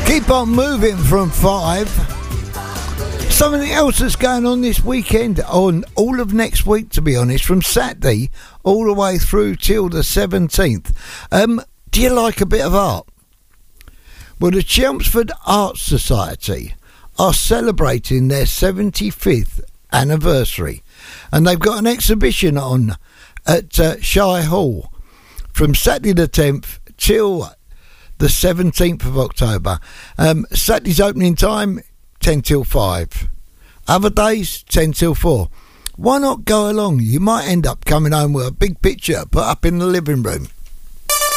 Keep on moving from 5. Something else that's going on this weekend, on all of next week to be honest, from Saturday all the way through till the 17th. Do you like a bit of art? Well, the Chelmsford Arts Society are celebrating their 75th anniversary, and they've got an exhibition on at Shy Hall from Saturday the 10th till the 17th of October. Saturday's opening time 10 till 5. Other days 10 till 4. Why not go along? You might end up coming home with a big picture put up in the living room.